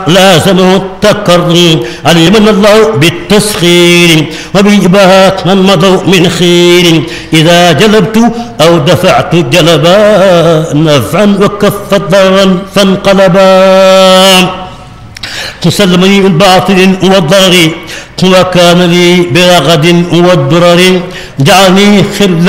لازمه التكرم علمنا الله بالتسخير وبإباحة من مضوا من خير إذا جلبت أو دفعت جلبا نفعا وكف ضرا فانقلبا تسلمني من باطل والضرر وكان لي برغد والدرر جعلني خلا